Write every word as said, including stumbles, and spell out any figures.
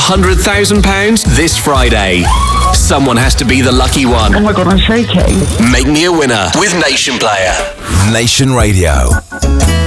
hundred thousand pounds this Friday. Someone has to be the lucky one. Oh my God, I'm shaking. Make me a winner with Nation Player. Nation Radio.